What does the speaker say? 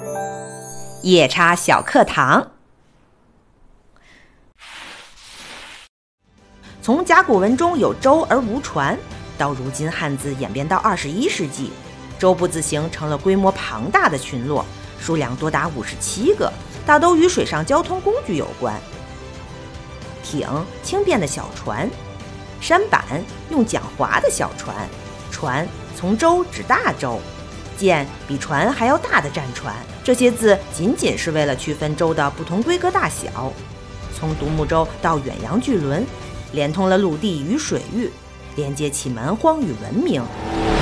夜叉小课堂。从甲骨文中有舟而无船，到如今汉字演变到21世纪，舟步字形成了规模庞大的群落，数量多达57个，大都与水上交通工具有关。艇，轻便的小船；舢板，用桨划的小船；船，从舟指大舟；舰，比船还要大的战船。这些字仅仅是为了区分舟的不同规格大小。从独木舟到远洋巨轮，连通了陆地与水域，连接起蛮荒与文明。